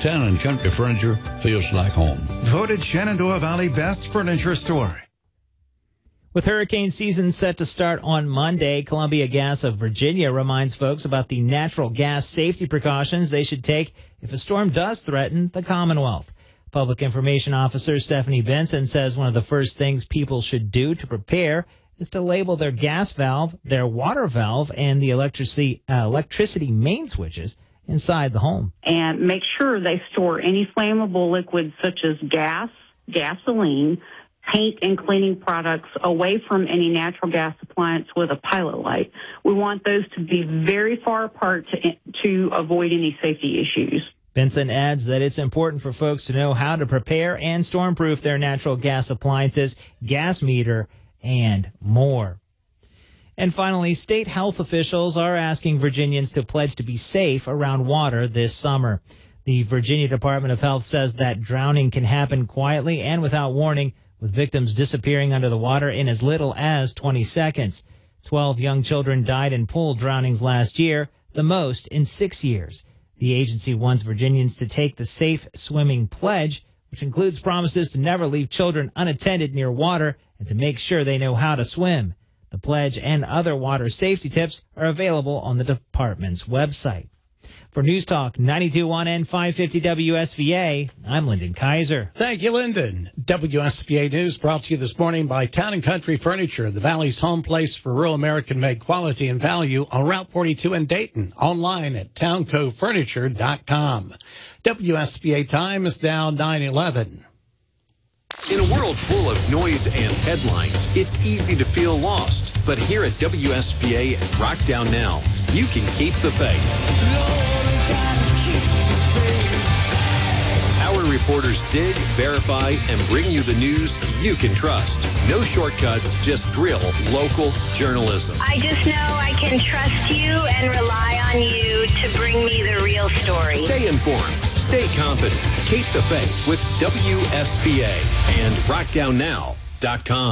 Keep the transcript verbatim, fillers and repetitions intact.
Town and Country Furniture feels like home. Voted Shenandoah Valley Best Furniture Store. With hurricane season set to start on Monday, Columbia Gas of Virginia reminds folks about the natural gas safety precautions they should take if a storm does threaten the Commonwealth. Public Information Officer Stephanie Benson says one of the first things people should do to prepare is to label their gas valve, their water valve, and the electricity, uh, electricity main switches inside the home. And make sure they store any flammable liquids such as gas, gasoline, paint and cleaning products away from any natural gas appliance with a pilot light. We want those to be very far apart to, to avoid any safety issues. Benson adds that it's important for folks to know how to prepare and stormproof their natural gas appliances, gas meter, and more. And finally, state health officials are asking Virginians to pledge to be safe around water this summer. The Virginia Department of Health says that drowning can happen quietly and without warning, with victims disappearing under the water in as little as twenty seconds. Twelve young children died in pool drownings last year, the most in six years. The agency wants Virginians to take the Safe Swimming Pledge, which includes promises to never leave children unattended near water and to make sure they know how to swim. The pledge and other water safety tips are available on the department's website. For News Talk ninety-two point one and five fifty W S V A, I'm Lyndon Kaiser. Thank you, Lyndon. W S V A News brought to you this morning by Town and Country Furniture, the Valley's home place for real American-made quality and value on Route forty-two in Dayton. Online at townco furniture dot com. W S V A time is now nine eleven. In a world full of noise and headlines, it's easy to feel lost. But here at W S V A and Rock Down Now, you can keep the faith. Our reporters dig, verify, and bring you the news you can trust. No shortcuts, just real local journalism. I just know I can trust you and rely on you to bring me the real story. Stay informed. Stay confident. Keep the faith with W S V A and rock down now dot com.